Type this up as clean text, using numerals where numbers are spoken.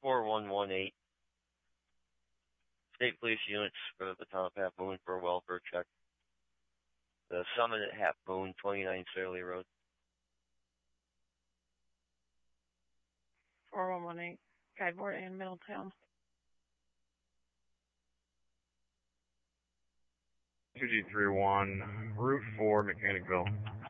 4118. State police units for the town of Half Moon for a welfare check. The Summit at Half Moon, 29 Surly Road. 4118, Guideboard and Middletown. 2G31, Route 4, Mechanicville.